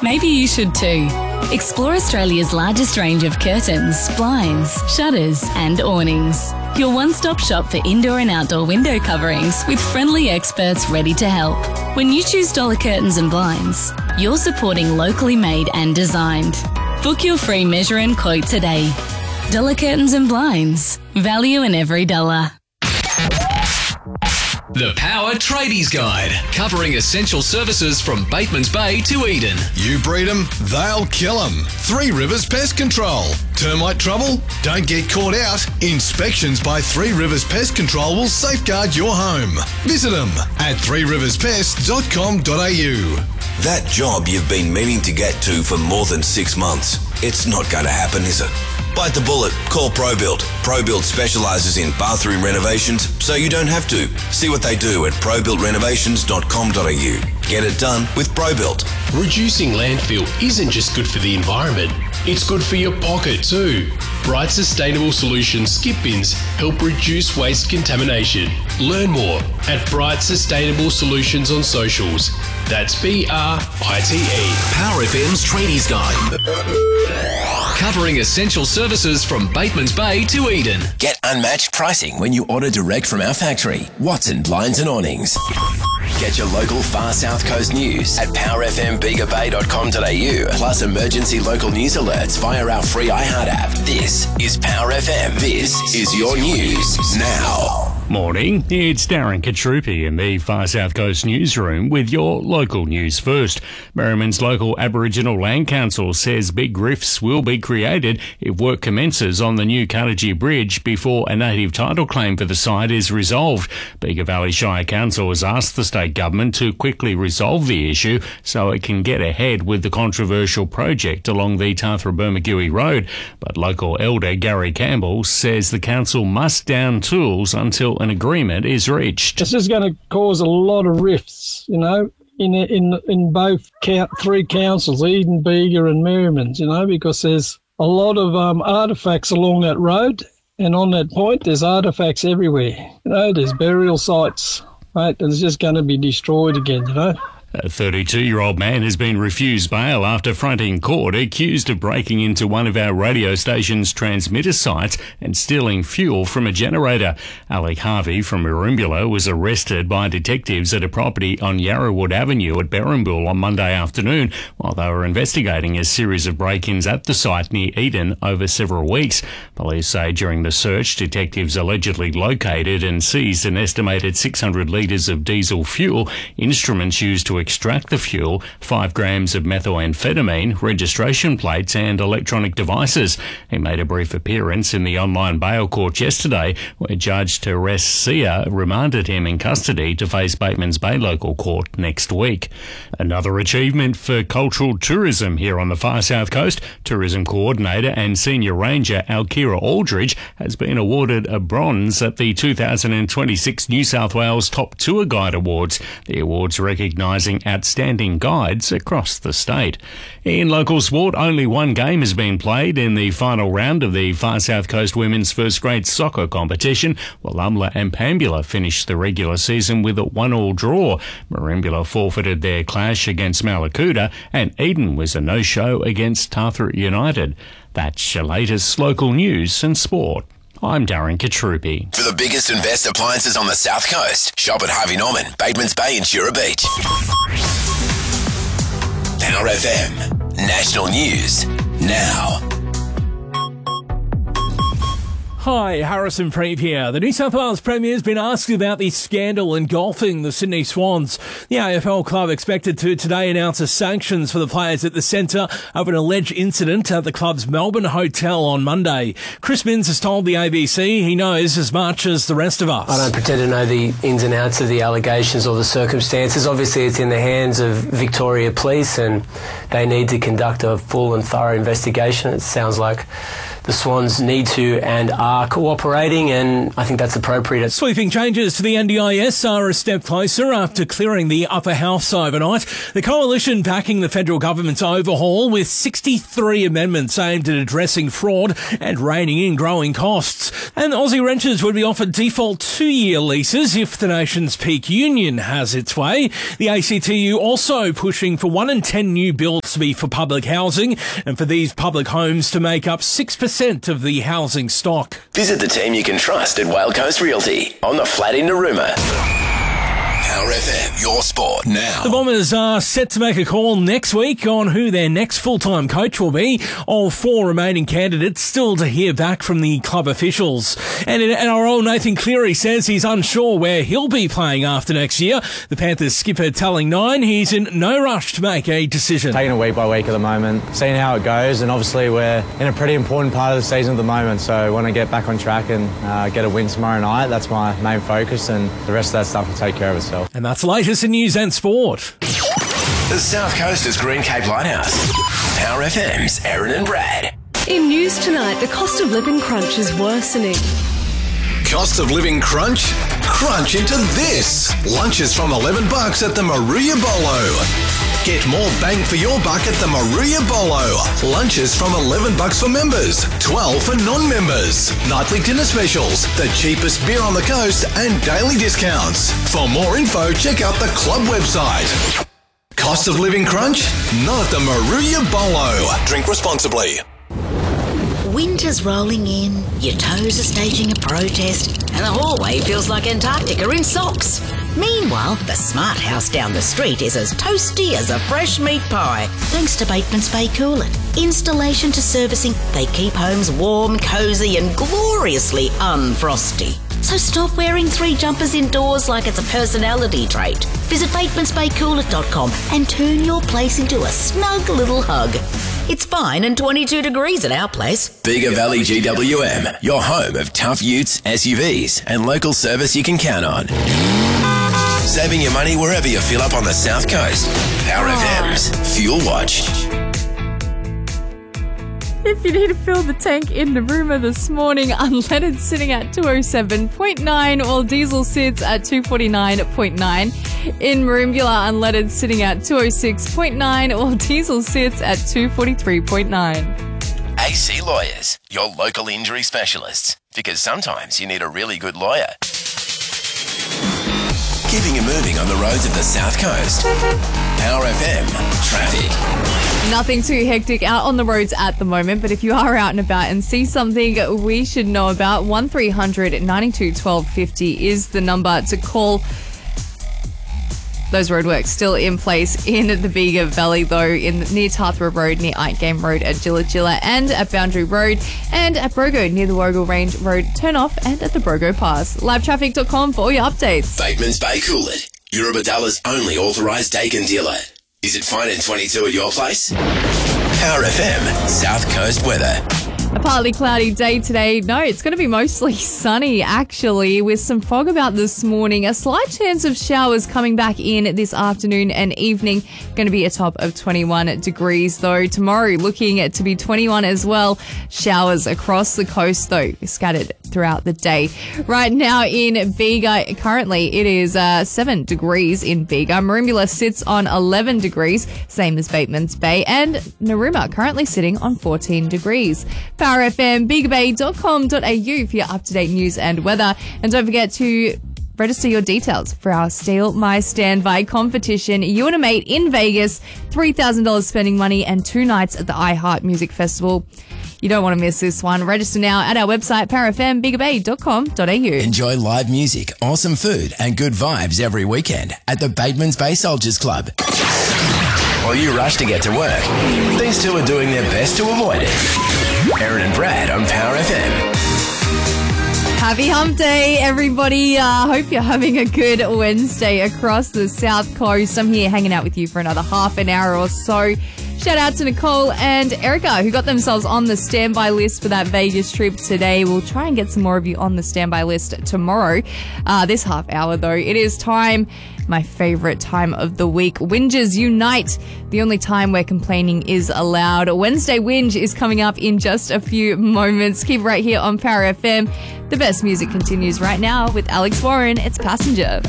Maybe you should too. Explore Australia's largest range of curtains, blinds, shutters and awnings. Your one-stop shop for indoor and outdoor window coverings with friendly experts ready to help. When you choose Dollar Curtains and Blinds, you're supporting locally made and designed. Book your free measure and quote today. Dollar Curtains and Blinds. Value in every dollar. The Power Tradies Guide, covering essential services from Bateman's Bay to Eden. You breed them, they'll kill them. Three Rivers Pest Control. Termite trouble? Don't get caught out. Inspections by Three Rivers Pest Control will safeguard your home. Visit them at threeriverspest.com.au. That job you've been meaning to get to for more than 6 months. It's not going to happen, is it? Bite the bullet. Call ProBuild. ProBuild specialises in bathroom renovations, so you don't have to. See what they do at probuildrenovations.com.au. Get it done with ProBuild. Reducing landfill isn't just good for the environment, it's good for your pocket too. Bright Sustainable Solutions skip bins help reduce waste contamination. Learn more at Bright Sustainable Solutions on socials. That's BRITE. Power FM's Tradies Guide, covering essential services from Bateman's Bay to Eden. Get unmatched pricing when you order direct from our factory, Watson Blinds and Awnings. Get your local Far South Coast news at powerfmbigabay.com.au, plus emergency local news alerts via our free iHeart app. This is Power FM. This is your news now. Morning, it's Darren Katrupi in the Far South Coast newsroom with your local news first. Merriman's local Aboriginal Land Council says big rifts will be created if work commences on the new Cuttagee Bridge before a native title claim for the site is resolved. Bega Valley Shire Council has asked the state government to quickly resolve the issue so it can get ahead with the controversial project along the Tathra-Bermagui Road. But local elder Gary Campbell says the council must down tools until an agreement is reached. This is going to cause a lot of rifts, you know, in both three councils, Eden, Bega and Merriman's, you know, because there's a lot of artefacts along that road, and on that point there's artefacts everywhere. You know, there's burial sites, right, and it's just going to be destroyed again, you know. A 32-year-old man has been refused bail after fronting court accused of breaking into one of our radio station's transmitter sites and stealing fuel from a generator. Alec Harvey from Merimbula was arrested by detectives at a property on Yarrawood Avenue at Berrimbull on Monday afternoon while they were investigating a series of break-ins at the site near Eden over several weeks. Police say during the search, detectives allegedly located and seized an estimated 600 litres of diesel fuel, instruments used to extract the fuel, 5 grams of methamphetamine, registration plates and electronic devices. He made a brief appearance in the online bail court yesterday where Judge Teres Sia remanded him in custody to face Bateman's Bay Local Court next week. Another achievement for cultural tourism here on the Far South Coast. Tourism Coordinator and Senior Ranger Alkira Aldridge has been awarded a bronze at the 2026 New South Wales Top Tour Guide Awards. The awards recognising outstanding guides across the state. In local sport, only one game has been played in the final round of the Far South Coast Women's First Grade Soccer competition. Wallumbla and Pambula finished the regular season with a 1-1 draw. Merimbula forfeited their clash against Malakuta and Eden was a no-show against Tathra United. That's your latest local news and sport. I'm Darren Katrupi. For the biggest and best appliances on the South Coast, shop at Harvey Norman, Bateman's Bay and Shura Beach. Power FM. National News. Now. Hi, Harrison Preeve here. The New South Wales Premier's been asked about the scandal engulfing the Sydney Swans. The AFL club expected to today announce sanctions for the players at the centre of an alleged incident at the club's Melbourne hotel on Monday. Chris Minns has told the ABC he knows as much as the rest of us. I don't pretend to know the ins and outs of the allegations or the circumstances. Obviously, it's in the hands of Victoria Police and they need to conduct a full and thorough investigation. It sounds like the Swans need to and are cooperating, and I think that's appropriate. Sweeping changes to the NDIS are a step closer after clearing the upper house overnight. The coalition backing the federal government's overhaul with 63 amendments aimed at addressing fraud and reining in growing costs. And Aussie renters would be offered default 2-year leases if the nation's peak union has its way. The ACTU also pushing for 1 in 10 new builds has to be for public housing and for these public homes to make up 6% of the housing stock. Visit the team you can trust at Whale Coast Realty on the flat in Narooma. Power FM, your sport now. The Bombers are set to make a call next week on who their next full-time coach will be. All 4 remaining candidates still to hear back from the club officials. And NRL Nathan Cleary says he's unsure where he'll be playing after next year. The Panthers skipper telling Nine he's in no rush to make a decision. Taking it week by week at the moment, seeing how it goes, and obviously we're in a pretty important part of the season at the moment, so I want to get back on track and get a win tomorrow night. That's my main focus, and the rest of that stuff will take care of itself. And that's the latest in news and sport. The South Coast's Green Cape Lighthouse. Power FM's Aaron and Brad. In news tonight, the cost of living crunch is worsening. Cost of living crunch? Crunch into this. Lunches from $11 at the Maruya Bolo. Get more bang for your buck at the Maruya Bolo. Lunches from $11 for members, $12 for non-members. Nightly dinner specials, the cheapest beer on the coast, and daily discounts. For more info, check out the club website. Cost of living crunch? Not at the Maruya Bolo. Drink responsibly. Winter's rolling in, your toes are staging a protest, and the hallway feels like Antarctica in socks. Meanwhile, the smart house down the street is as toasty as a fresh meat pie, thanks to Bateman's Bay Coolant. Installation to servicing, they keep homes warm, cosy, and gloriously unfrosty. So stop wearing 3 jumpers indoors like it's a personality trait. Visit batemansbaycoolant.com and turn your place into a snug little hug. It's fine and 22 degrees at our place. Bega Valley GWM, your home of tough utes, SUVs, and local service you can count on. Saving your money wherever you fill up on the South Coast. Power FM's Fuel Watch. If you need to fill the tank in Narooma this morning, unleaded sitting at 207.9, while diesel sits at 249.9. In Merimbula, unleaded sitting at 206.9, while diesel sits at 243.9. AC Lawyers, your local injury specialists. Because sometimes you need a really good lawyer. Keeping you moving on the roads of the South Coast. Power FM Traffic. Nothing too hectic out on the roads at the moment, but if you are out and about and see something we should know about, 1300 92 1250 is the number to call. Those roadworks still in place in the Bega Valley, though, near Tarthra Road, near Game Road at Gilla Gilla, and at Boundary Road, and at Brogo near the Wogal Range Road turn-off, and at the Brogo Pass. Livetraffic.com for all your updates. Bateman's Bay Coolant, Eurobadalla's only authorised Dakin dealer. Is it fine and 22 at your place? Power FM South Coast weather. A partly cloudy day today. No, it's going to be mostly sunny, actually, with some fog about this morning. A slight chance of showers coming back in this afternoon and evening. Going to be a top of 21 degrees, though. Tomorrow, looking to be 21 as well. Showers across the coast, though, scattered throughout the day. Right now in Bega, currently it is 7 degrees in Bega. Merimbula sits on 11 degrees, same as Bateman's Bay. And Narooma currently sitting on 14 degrees. Power FM, begabay.com.au for your up-to-date news and weather. And don't forget to register your details for our Steal My Standby competition. You and a mate in Vegas, $3,000 spending money and 2 nights at the iHeart Music Festival. You don't want to miss this one. Register now at our website, powerfmbegabay.com.au. Enjoy live music, awesome food, and good vibes every weekend at the Bateman's Bay Soldiers Club. While you rush to get to work, these two are doing their best to avoid it. Aaron and Brad on Power FM. Happy Hump Day, everybody. Hope you're having a good Wednesday across the South Coast. I'm here hanging out with you for another half an hour or so. Shout out to Nicole and Erica, who got themselves on the standby list for that Vegas trip today. We'll try and get some more of you on the standby list tomorrow. This half hour, though, it is time, my favorite time of the week. Whinges Unite, the only time where complaining is allowed. Wednesday Whinge is coming up in just a few moments. Keep right here on Power FM. The best music continues right now with Alex Warren. It's Passenger.